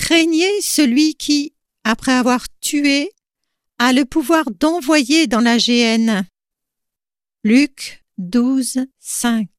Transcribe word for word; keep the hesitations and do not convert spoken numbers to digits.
Craignez celui qui, après avoir tué, a le pouvoir d'envoyer dans la géhenne. Luc douze, cinq.